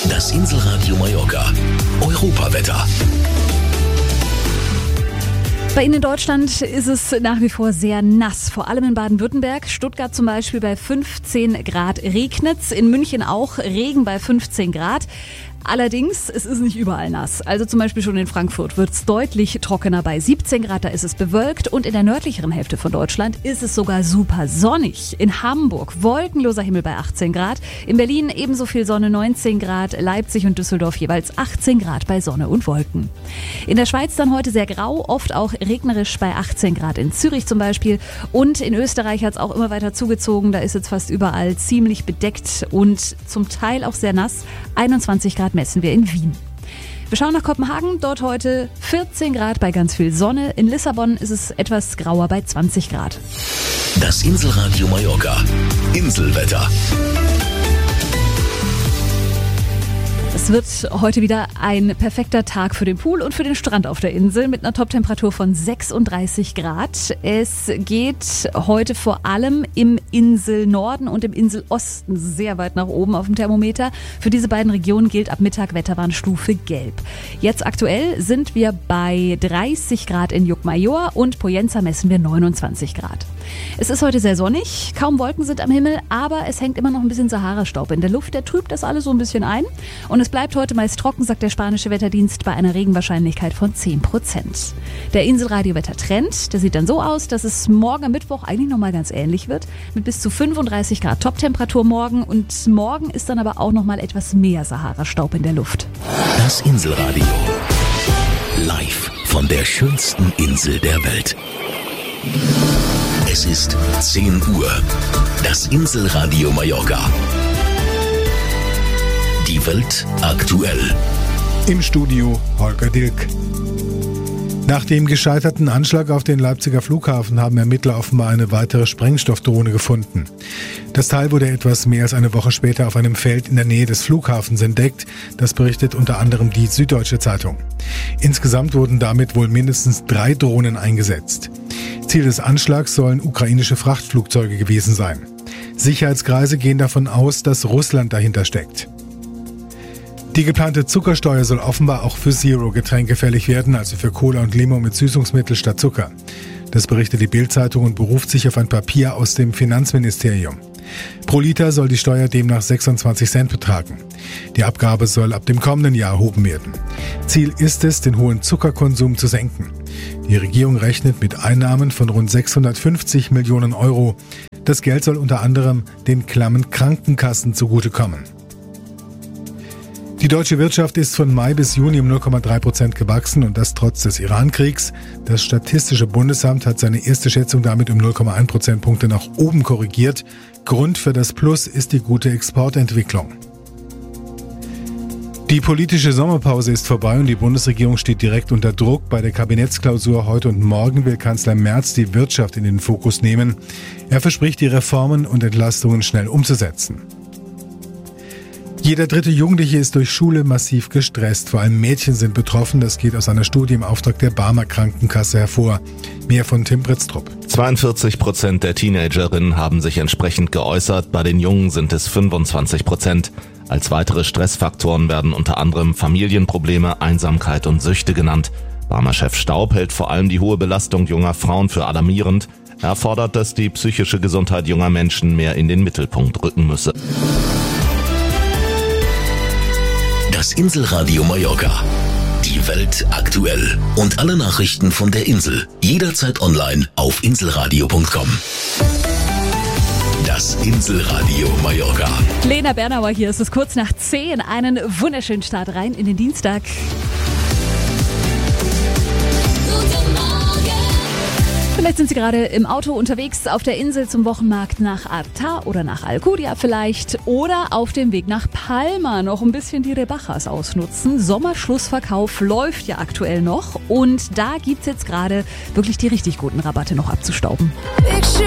Das Inselradio Mallorca. Europawetter. Bei Ihnen in Deutschland ist es nach wie vor sehr nass, vor allem in Baden-Württemberg. Stuttgart zum Beispiel bei 15 Grad regnet's, in München auch Regen bei 15 Grad. Allerdings, es ist nicht überall nass. Also zum Beispiel schon in Frankfurt wird es deutlich trockener bei 17 Grad, da ist es bewölkt. Und in der nördlicheren Hälfte von Deutschland ist es sogar super sonnig. In Hamburg wolkenloser Himmel bei 18 Grad. In Berlin ebenso viel Sonne, 19 Grad. Leipzig und Düsseldorf jeweils 18 Grad bei Sonne und Wolken. In der Schweiz dann heute sehr grau, oft auch regnerisch bei 18 Grad in Zürich zum Beispiel. Und in Österreich hat es auch immer weiter zugezogen. Da ist jetzt fast überall ziemlich bedeckt und zum Teil auch sehr nass. 21 Grad messen wir in Wien. Wir schauen nach Kopenhagen, dort heute 14 Grad bei ganz viel Sonne. In Lissabon ist es etwas grauer bei 20 Grad. Das Inselradio Mallorca. Inselwetter. Es wird heute wieder ein perfekter Tag für den Pool und für den Strand auf der Insel mit einer Toptemperatur von 36 Grad. Es geht heute vor allem im Inselnorden und im Inselosten sehr weit nach oben auf dem Thermometer. Für diese beiden Regionen gilt ab Mittag Wetterwarnstufe Gelb. Jetzt aktuell sind wir bei 30 Grad in Llucmajor und Poyenza messen wir 29 Grad. Es ist heute sehr sonnig, kaum Wolken sind am Himmel, aber es hängt immer noch ein bisschen Sahara-Staub in der Luft. Der trübt das alles so ein bisschen ein. Und es bleibt heute meist trocken, sagt der spanische Wetterdienst, bei einer Regenwahrscheinlichkeit von 10%. Der Inselradio-Wetter-Trend, der sieht dann so aus, dass es morgen am Mittwoch eigentlich nochmal ganz ähnlich wird, mit bis zu 35 Grad Toptemperatur morgen. Und morgen ist dann aber auch nochmal etwas mehr Sahara-Staub in der Luft. Das Inselradio. Live von der schönsten Insel der Welt. Es ist 10 Uhr. Das Inselradio Mallorca. Die Welt aktuell. Im Studio Holger Dilk. Nach dem gescheiterten Anschlag auf den Leipziger Flughafen haben Ermittler offenbar eine weitere Sprengstoffdrohne gefunden. Das Teil wurde etwas mehr als eine Woche später auf einem Feld in der Nähe des Flughafens entdeckt. Das berichtet unter anderem die Süddeutsche Zeitung. Insgesamt wurden damit wohl mindestens 3 Drohnen eingesetzt. Ziel des Anschlags sollen ukrainische Frachtflugzeuge gewesen sein. Sicherheitskreise gehen davon aus, dass Russland dahinter steckt. Die geplante Zuckersteuer soll offenbar auch für Zero-Getränke fällig werden, also für Cola und Limo mit Süßungsmittel statt Zucker. Das berichtet die Bild-Zeitung und beruft sich auf ein Papier aus dem Finanzministerium. Pro Liter soll die Steuer demnach 26 Cent betragen. Die Abgabe soll ab dem kommenden Jahr erhoben werden. Ziel ist es, den hohen Zuckerkonsum zu senken. Die Regierung rechnet mit Einnahmen von rund 650 Millionen Euro. Das Geld soll unter anderem den klammen Krankenkassen zugutekommen. Die deutsche Wirtschaft ist von Mai bis Juni um 0,3% gewachsen und das trotz des Iran-Kriegs. Das Statistische Bundesamt hat seine erste Schätzung damit um 0,1 Prozentpunkte nach oben korrigiert. Grund für das Plus ist die gute Exportentwicklung. Die politische Sommerpause ist vorbei und die Bundesregierung steht direkt unter Druck. Bei der Kabinettsklausur heute und morgen will Kanzler Merz die Wirtschaft in den Fokus nehmen. Er verspricht, die Reformen und Entlastungen schnell umzusetzen. Jeder dritte Jugendliche ist durch Schule massiv gestresst. Vor allem Mädchen sind betroffen. Das geht aus einer Studie im Auftrag der Barmer Krankenkasse hervor. Mehr von Tim Britztrup. 42% der Teenagerinnen haben sich entsprechend geäußert. Bei den Jungen sind es 25%. Als weitere Stressfaktoren werden unter anderem Familienprobleme, Einsamkeit und Süchte genannt. Barmer-Chef Staub hält vor allem die hohe Belastung junger Frauen für alarmierend. Er fordert, dass die psychische Gesundheit junger Menschen mehr in den Mittelpunkt rücken müsse. Das Inselradio Mallorca. Die Welt aktuell. Und alle Nachrichten von der Insel. Jederzeit online auf inselradio.com. Das Inselradio Mallorca. Lena Bernauer hier, es ist kurz nach 10. Einen wunderschönen Start rein in den Dienstag. Vielleicht sind Sie gerade im Auto unterwegs auf der Insel zum Wochenmarkt nach Arta oder nach Alcudia vielleicht oder auf dem Weg nach Palma noch ein bisschen die Rebajas ausnutzen. Sommerschlussverkauf läuft ja aktuell noch und da gibt's jetzt gerade wirklich die richtig guten Rabatte noch abzustauben.